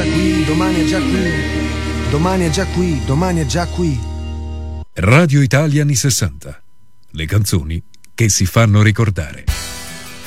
qui, domani è già qui, domani è già qui, domani è già qui. Radio Italia anni 60. Le canzoni che si fanno ricordare.